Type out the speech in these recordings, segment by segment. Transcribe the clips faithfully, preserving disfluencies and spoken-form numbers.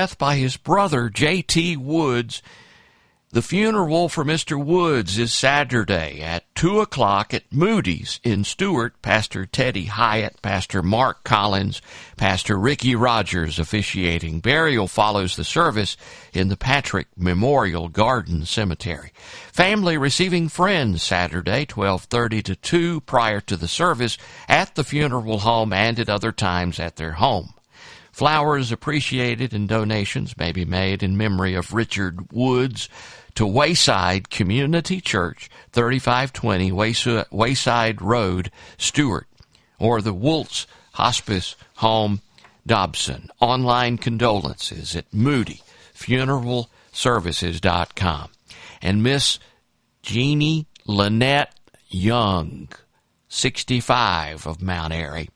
death by his brother, J T Woods. The funeral for Mister Woods is Saturday at two o'clock at Moody's in Stuart. Pastor Teddy Hyatt, Pastor Mark Collins, Pastor Ricky Rogers officiating. Burial follows the service in the Patrick Memorial Garden Cemetery. Family receiving friends Saturday, twelve thirty to two, prior to the service at the funeral home and at other times at their home. Flowers appreciated and donations may be made in memory of Richard Woods to Wayside Community Church, thirty-five twenty Wayside Road, Stuart, or the Woltz Hospice Home, Dobson. Online condolences at moody funeral services dot com. And Miss Jeannie Lynette Young, sixty-five, of Mount Airy,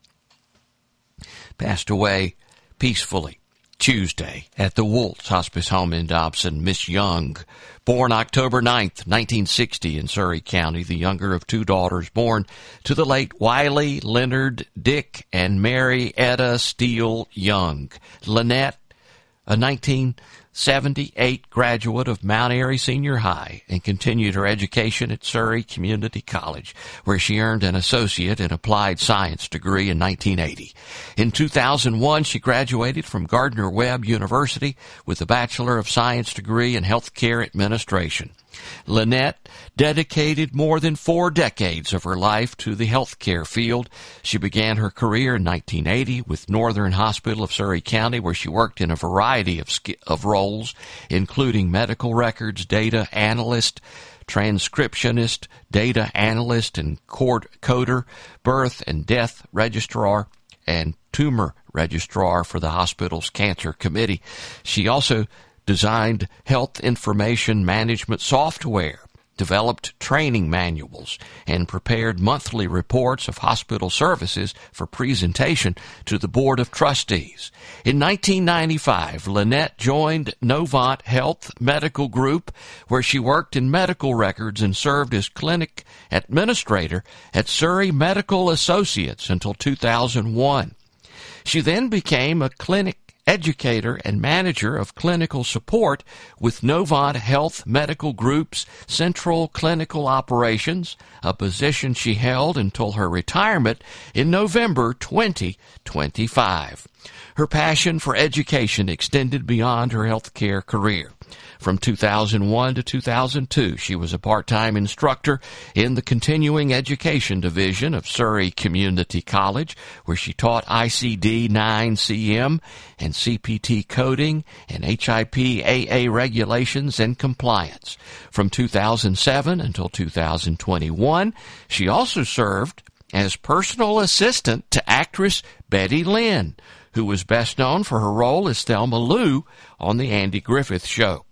passed away peacefully Tuesday at the Woltz Hospice Home in Dobson. Miss Young, born October ninth, nineteen sixty in Surrey County, the younger of two daughters born to the late Wiley Leonard Dick and Mary Etta Steele Young. Lynette, a nineteen seventy-eight graduate of Mount Airy Senior High, and continued her education at Surrey Community College, where she earned an associate in applied science degree in nineteen eighty. In two thousand one, she graduated from Gardner-Webb University with a Bachelor of Science degree in Healthcare Administration. Lynette dedicated more than four decades of her life to the healthcare field. She began her career in nineteen eighty with Northern Hospital of Surrey County, where she worked in a variety of, of roles, including medical records, data analyst, transcriptionist, data analyst, and coder, birth and death registrar, and tumor registrar for the hospital's cancer committee. She also designed health information management software, developed training manuals, and prepared monthly reports of hospital services for presentation to the Board of Trustees. In nineteen ninety-five, Lynette joined Novant Health Medical Group, where she worked in medical records and served as clinic administrator at Surrey Medical Associates until two thousand one. She then became a clinic educator and manager of clinical support with Novant Health Medical Group's Central Clinical Operations, a position she held until her retirement in November twenty twenty-five. Her passion for education extended beyond her healthcare career. From two thousand one to two thousand two, she was a part-time instructor in the Continuing Education Division of Surrey Community College, where she taught I C D nine C M and C P T coding and H I P A A regulations and compliance. From two thousand seven until two thousand twenty-one, she also served as personal assistant to actress Betty Lynn, who was best known for her role as Thelma Lou on The Andy Griffith Show.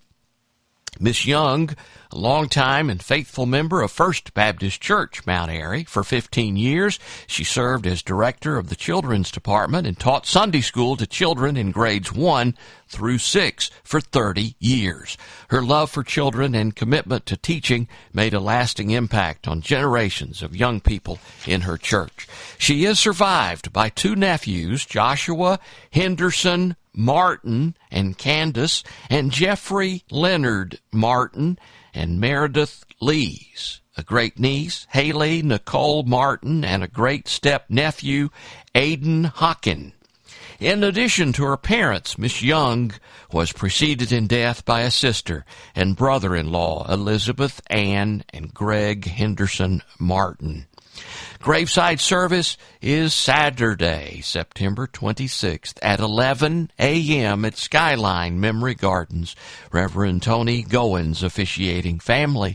Miss Young, a longtime and faithful member of First Baptist Church, Mount Airy. For fifteen years, she served as director of the Children's Department and taught Sunday school to children in grades one through six for thirty years. Her love for children and commitment to teaching made a lasting impact on generations of young people in her church. She is survived by two nephews, Joshua Henderson Martin and Candace, and Jeffrey Leonard Martin and Meredith Lees, a great niece, Haley Nicole Martin, and a great step-nephew, Aiden Hockin. In addition to her parents, Miss Young was preceded in death by a sister and brother-in-law, Elizabeth Ann and Greg Henderson Martin. Graveside service is Saturday, September twenty-sixth at eleven a.m. at Skyline Memory Gardens. Reverend Tony Goins officiating. Family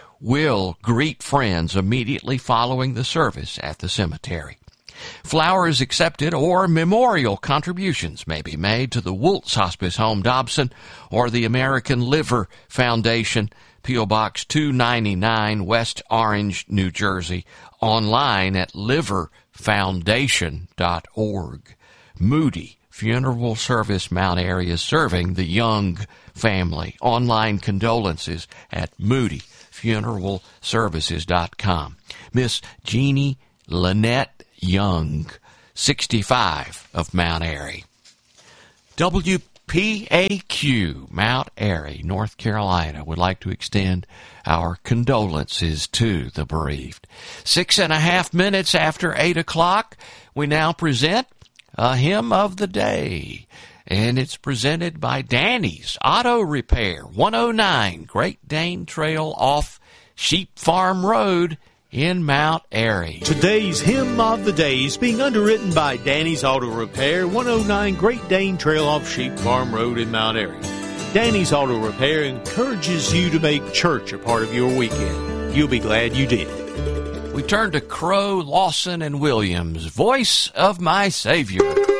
will greet friends immediately following the service at the cemetery. Flowers accepted or memorial contributions may be made to the Woltz Hospice Home, Dobson, or the American Liver Foundation, P O. Box two ninety-nine, West Orange, New Jersey, online at liver foundation dot org. Moody Funeral Service Mount Airy is serving the Young family. Online condolences at moody funeral services dot com. Miss Jeannie Lynette Young, sixty-five, of Mount Airy. W P A Q, Mount Airy, North Carolina, would like to extend our condolences to the bereaved. Six and a half minutes after eight o'clock, we now present a hymn of the day, and it's presented by Danny's Auto Repair, one oh nine Great Dane Trail off Sheep Farm Road in Mount Airy. Today's hymn of the day is being underwritten by Danny's Auto Repair, one oh nine Great Dane Trail off Sheep Farm Road in Mount Airy. Danny's Auto Repair encourages you to make church a part of your weekend. You'll be glad you did. We turn to Crow, Lawson, and Williams, Voice of My Savior.